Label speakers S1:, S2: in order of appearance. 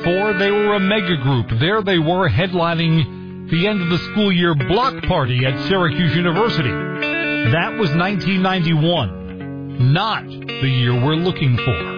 S1: 1994, they were a mega group. There they were headlining the end of the school year block party at Syracuse University. That was 1991. Not the year we're looking for.